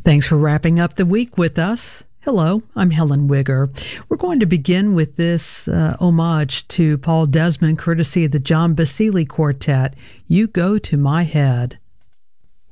Thanks for wrapping up the week with us. Hello, I'm Helen Wigger. We're going to begin with this homage to Paul Desmond, courtesy of the John Basile Quartet, You Go to My Head.